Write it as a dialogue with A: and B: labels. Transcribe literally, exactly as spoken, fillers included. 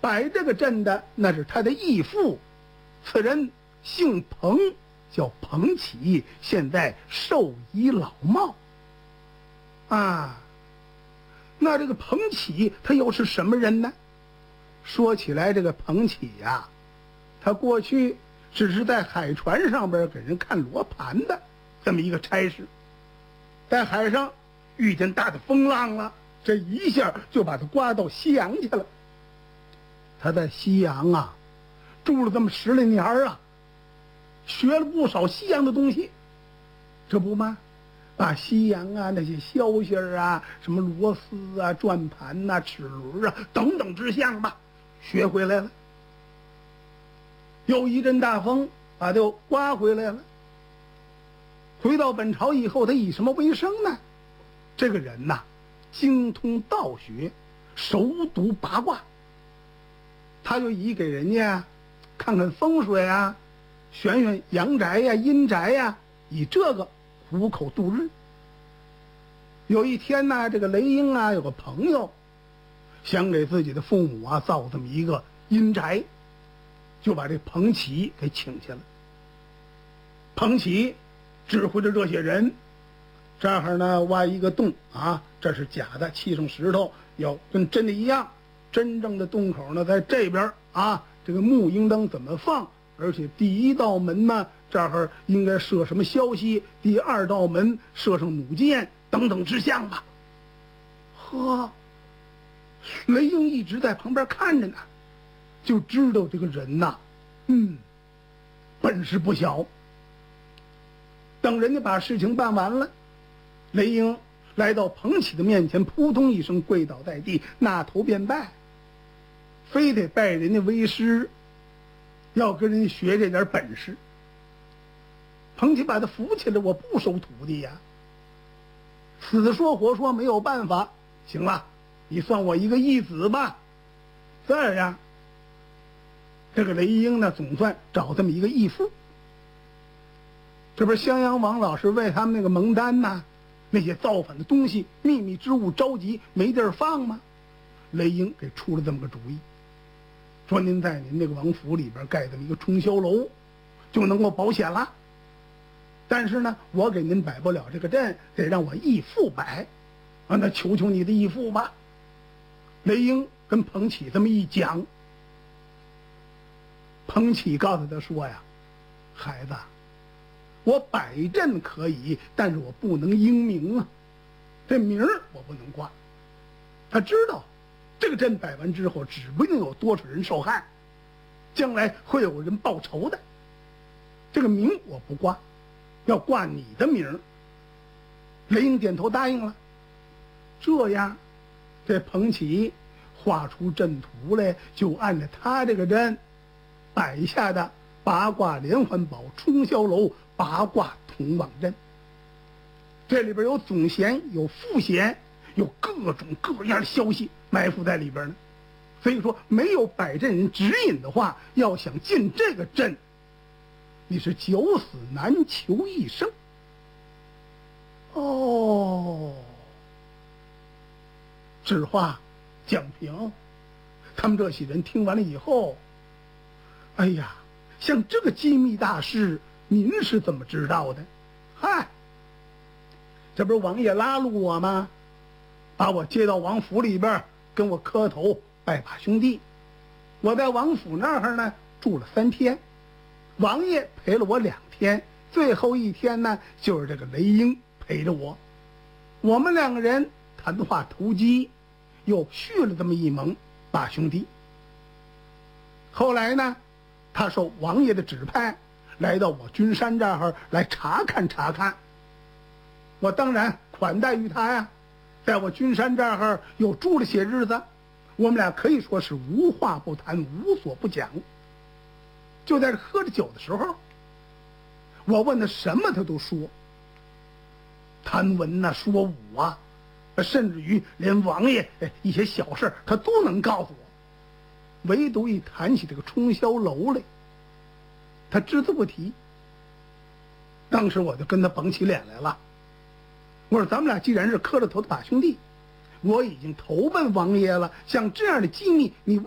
A: 摆这个阵的那是他的义父，此人姓彭，叫彭启，现在寿已老耄。啊，那这个彭启他又是什么人呢？说起来，这个彭启呀，他过去只是在海船上边给人看罗盘的这么一个差事，在海上遇见大的风浪了，这一下就把他刮到西洋去了。他在西洋啊住了这么十来年啊，学了不少西洋的东西，这不吗？把西洋啊那些消息啊，什么螺丝啊、转盘呐、啊、齿轮啊等等之项吧，学回来了。又一阵大风把他又刮回来了。回到本朝以后，他以什么为生呢？这个人呐，精通道学，熟读八卦。他就以给人家看看风水啊，选选阳宅呀、阴宅呀，以这个糊口度日。有一天呢，这个雷英啊有个朋友想给自己的父母啊造这么一个阴宅，就把这彭启给请去了。彭启指挥着这些人，这儿呢挖一个洞啊，这是假的，砌上石头，要跟真的一样。真正的洞口呢在这边啊，这个木应当怎么放，而且第一道门呢这儿应该设什么消息，第二道门设上弩箭等等之项吧。呵，雷英一直在旁边看着呢，就知道这个人呐，嗯，本事不小。等人家把事情办完了，雷英来到彭启的面前，扑通一声跪倒在地，纳头便拜，非得拜人家为师，要跟人家学这点本事。彭启把他扶起来，我不收徒弟呀。死说活说没有办法，行了，你算我一个义子吧。这样，这个雷英呢，总算找这么一个义父。这不是襄阳王老师为他们那个蒙丹呐，那些造反的东西、秘密之物着急没地儿放吗？雷英给出了这么个主意，说您在您那个王府里边盖这么一个冲霄楼，就能够保险了。但是呢，我给您摆不了这个阵，得让我义父摆，啊，那求求你的义父吧。雷英跟彭启这么一讲，彭启告诉他说呀，孩子，我摆阵可以，但是我不能英名啊，这名儿我不能挂。他知道这个阵摆完之后，指不定有多少人受害，将来会有人报仇的。这个名我不挂，要挂你的名。雷英点头答应了。这样，这彭启画出阵图来，就按照他这个阵摆下的八卦连环宝、冲霄楼、八卦同网阵。这里边有总弦，有副弦，有各种各样的消息埋伏在里边呢。所以说，没有摆阵人指引的话，要想进这个阵，你是九死难求一生。哦，纸画、蒋平，他们这些人听完了以后，哎呀，像这个机密大事，您是怎么知道的？嗨，这不是王爷拉路我吗？把我接到王府里边，跟我磕头拜把兄弟。我在王府那儿呢住了三天，王爷陪了我两天，最后一天呢就是这个雷英陪着我。我们两个人谈话投机，又续了这么一盟把兄弟。后来呢，他受王爷的指派，来到我君山这儿来查看查看。我当然款待于他呀，在我君山这儿又住了些日子，我们俩可以说是无话不谈，无所不讲。就在这喝着酒的时候，我问他什么他都说，谈文呐、啊，说武啊，甚至于连王爷一些小事他都能告诉我，唯独一谈起这个冲霄楼来，他只字不提。当时我就跟他绷起脸来了，我说咱们俩既然是磕了头的把兄弟，我已经投奔王爷了，像这样的机密你